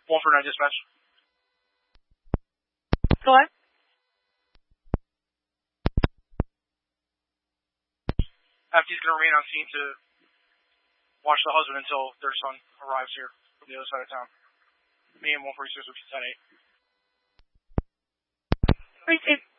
149 dispatch. Go ahead. After's going to remain on scene to watch the husband until their son arrives here from the other side of town. Me and 146 are at 8.